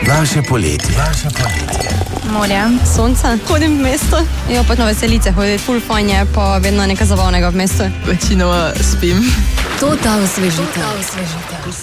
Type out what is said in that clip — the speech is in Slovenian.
Naše poletje. Morje, sonce, hodim v mesto. Jo, pa na veselice hoditi, ful fajn je, pa vedno nekaj zabavnega v mestu. Večinoma spim. To ta osvežitev.